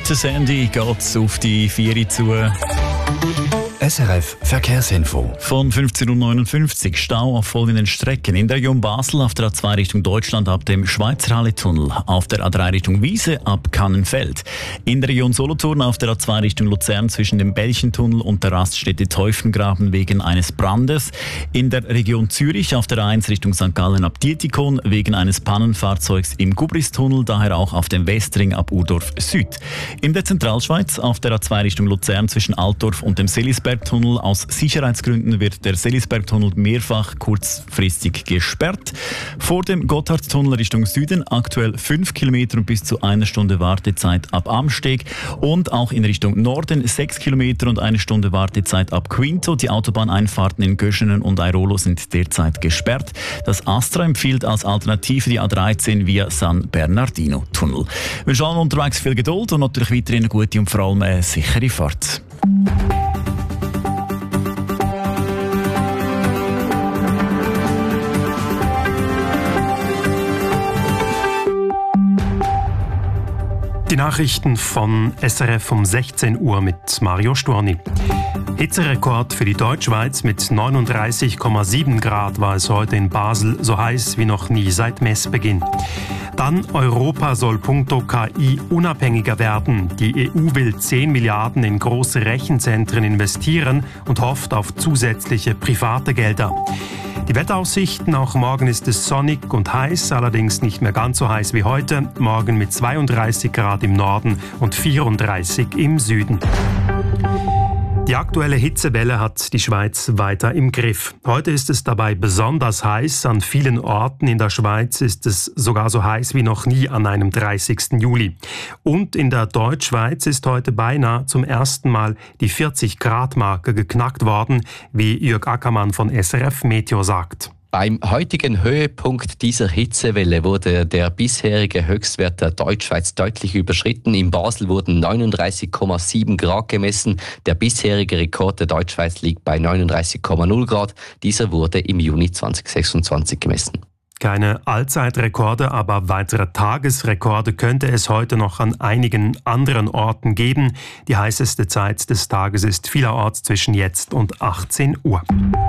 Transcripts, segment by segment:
Mit der Sandy geht's auf die 4 zu. SRF Verkehrsinfo. Von 15.59 Uhr Stau auf folgenden Strecken. In der Region Basel auf der A2 Richtung Deutschland ab dem Schweizer Halle-Tunnel. Auf der A3 Richtung Wiese ab Kannenfeld. In der Region Solothurn auf der A2 Richtung Luzern zwischen dem Bällchentunnel und der Raststätte Teufengraben wegen eines Brandes. In der Region Zürich auf der A1 Richtung St. Gallen ab Dietikon wegen eines Pannenfahrzeugs im Gubristunnel, daher auch auf dem Westring ab Urdorf Süd. In der Zentralschweiz auf der A2 Richtung Luzern zwischen Altdorf und dem Selisbergtunnel. Aus Sicherheitsgründen wird der Selisbergtunnel mehrfach kurzfristig gesperrt. Vor dem Gotthardtunnel Richtung Süden aktuell 5 Kilometer und bis zu 1 Stunde Wartezeit ab Amsteg. Und auch in Richtung Norden 6 Kilometer und 1 Stunde Wartezeit ab Quinto. Die Autobahneinfahrten in Göschenen und Airolo sind derzeit gesperrt. Das Astra empfiehlt als Alternative die A13 via San Bernardino Tunnel. Wir wünschen allen unterwegs viel Geduld und natürlich weiterhin eine gute und vor allem eine sichere Fahrt. Die Nachrichten von SRF um 16 Uhr mit Mario Storni. Hitzerekord für die Deutschschweiz mit 39,7 Grad war es heute in Basel, so heiß wie noch nie seit Messbeginn. Dann Europa soll punkto KI unabhängiger werden. Die EU will 10 Milliarden in große Rechenzentren investieren und hofft auf zusätzliche private Gelder. Die Wetteraussichten, auch morgen ist es sonnig und heiß, allerdings nicht mehr ganz so heiß wie heute. Morgen mit 32 Grad im Norden und 34 im Süden. Die aktuelle Hitzewelle hat die Schweiz weiter im Griff. Heute ist es dabei besonders heiß. An vielen Orten in der Schweiz ist es sogar so heiß wie noch nie an einem 30. Juli. Und in der Deutschschweiz ist heute beinahe zum ersten Mal die 40-Grad-Marke geknackt worden, wie Jörg Ackermann von SRF Meteo sagt. Beim heutigen Höhepunkt dieser Hitzewelle wurde der bisherige Höchstwert der Deutschschweiz deutlich überschritten. In Basel wurden 39,7 Grad gemessen. Der bisherige Rekord der Deutschschweiz liegt bei 39,0 Grad. Dieser wurde im Juni 2026 gemessen. Keine Allzeitrekorde, aber weitere Tagesrekorde könnte es heute noch an einigen anderen Orten geben. Die heißeste Zeit des Tages ist vielerorts zwischen jetzt und 18 Uhr.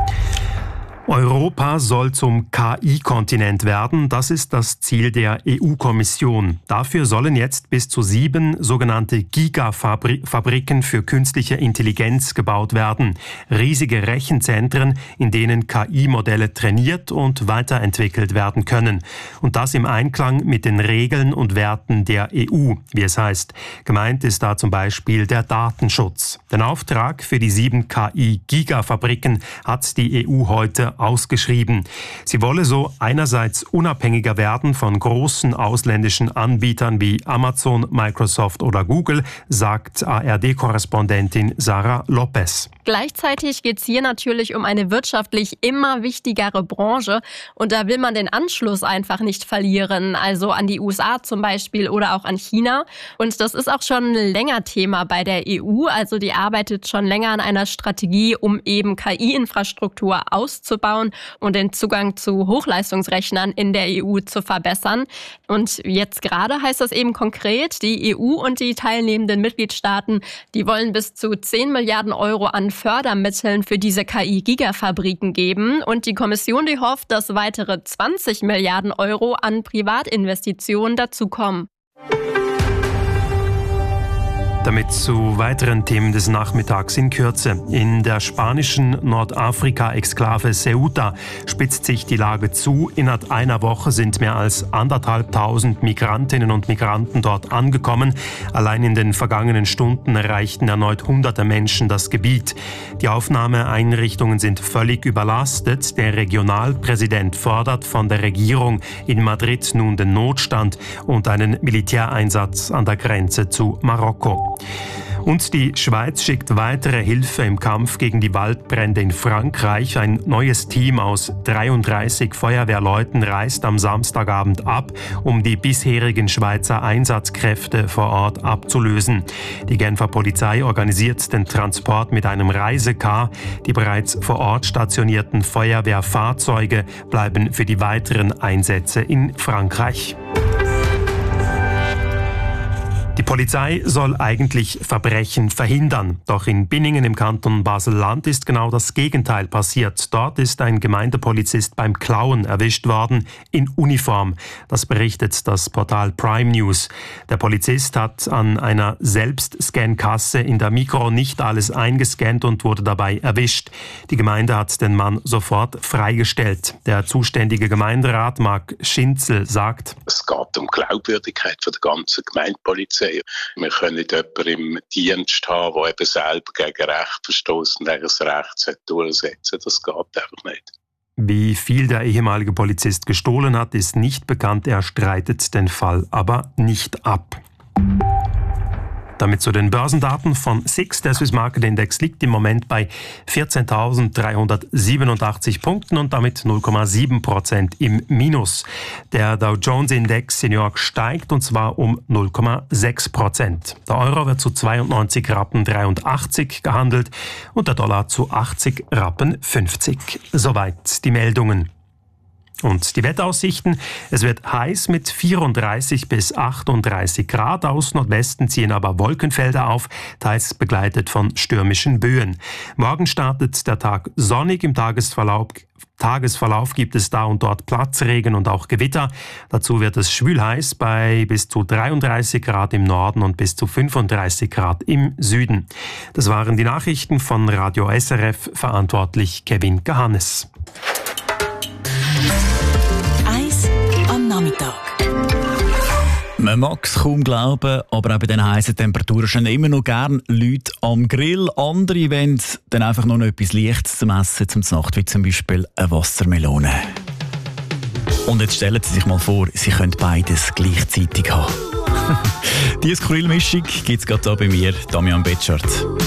Europa soll zum KI-Kontinent werden. Das ist das Ziel der EU-Kommission. Dafür sollen jetzt bis zu 7 sogenannte Gigafabriken für künstliche Intelligenz gebaut werden. Riesige Rechenzentren, in denen KI-Modelle trainiert und weiterentwickelt werden können. Und das im Einklang mit den Regeln und Werten der EU, wie es heißt. Gemeint ist da zum Beispiel der Datenschutz. Den Auftrag für die 7 KI-Gigafabriken hat die EU heute ausgeschrieben. Sie wolle so einerseits unabhängiger werden von großen ausländischen Anbietern wie Amazon, Microsoft oder Google, sagt ARD-Korrespondentin Sarah Lopez. Gleichzeitig geht es hier natürlich um eine wirtschaftlich immer wichtigere Branche und da will man den Anschluss einfach nicht verlieren, also an die USA zum Beispiel oder auch an China. Und das ist auch schon länger Thema bei der EU, also die arbeitet schon länger an einer Strategie, um eben KI-Infrastruktur auszubauen und den Zugang zu Hochleistungsrechnern in der EU zu verbessern. Und jetzt gerade heißt das eben konkret, die EU und die teilnehmenden Mitgliedstaaten, die wollen bis zu 10 Milliarden Euro an Fördermitteln für diese KI-Gigafabriken geben. Und die Kommission, die hofft, dass weitere 20 Milliarden Euro an Privatinvestitionen dazukommen. Damit zu weiteren Themen des Nachmittags in Kürze. In der spanischen Nordafrika-Exklave Ceuta spitzt sich die Lage zu. Innerhalb einer Woche sind mehr als 1.500 Migrantinnen und Migranten dort angekommen. Allein in den vergangenen Stunden erreichten erneut hunderte Menschen das Gebiet. Die Aufnahmeeinrichtungen sind völlig überlastet. Der Regionalpräsident fordert von der Regierung in Madrid nun den Notstand und einen Militäreinsatz an der Grenze zu Marokko. Und die Schweiz schickt weitere Hilfe im Kampf gegen die Waldbrände in Frankreich. Ein neues Team aus 33 Feuerwehrleuten reist am Samstagabend ab, um die bisherigen Schweizer Einsatzkräfte vor Ort abzulösen. Die Genfer Polizei organisiert den Transport mit einem Reisecar. Die bereits vor Ort stationierten Feuerwehrfahrzeuge bleiben für die weiteren Einsätze in Frankreich. Die Die Polizei soll eigentlich Verbrechen verhindern. Doch in Binningen im Kanton Basel-Land ist genau das Gegenteil passiert. Dort ist ein Gemeindepolizist beim Klauen erwischt worden, in Uniform. Das berichtet das Portal Prime News. Der Polizist hat an einer Selbstscankasse in der Migros nicht alles eingescannt und wurde dabei erwischt. Die Gemeinde hat den Mann sofort freigestellt. Der zuständige Gemeinderat Marc Schinzel sagt: Es geht um Glaubwürdigkeit von der ganzen Gemeindepolizei. Wir können nicht jemanden im Dienst haben, der eben selber gegen Recht verstößt und das Recht durchsetzen. Das geht einfach nicht. Wie viel der ehemalige Polizist gestohlen hat, ist nicht bekannt. Er streitet den Fall aber nicht ab. Damit zu den Börsendaten von SIX. Der Swiss Market Index liegt im Moment bei 14.387 Punkten und damit 0,7% im Minus. Der Dow Jones Index in New York steigt und zwar um 0,6%. Der Euro wird zu 92,83 Rappen gehandelt und der Dollar zu 80,50 Rappen. Soweit die Meldungen. Und die Wetteraussichten: Es wird heiß mit 34 bis 38 Grad. Aus Nordwesten ziehen aber Wolkenfelder auf, teils begleitet von stürmischen Böen. Morgen startet der Tag sonnig. Im Tagesverlauf gibt es da und dort Platzregen und auch Gewitter. Dazu wird es schwülheiß bei bis zu 33 Grad im Norden und bis zu 35 Grad im Süden. Das waren die Nachrichten von Radio SRF, verantwortlich Kevin Gahannes. Eis am Nachmittag. Man mag es kaum glauben, aber auch bei diesen heißen Temperaturen stehen immer noch gerne Leute am Grill. Andere wollen dann einfach noch etwas Leichtes zum Essen zum Nacht, wie zum Beispiel eine Wassermelone. Und jetzt stellen Sie sich mal vor, Sie können beides gleichzeitig haben. Diese Skurrilmischung gibt es gerade hier bei mir, Damian Betschart.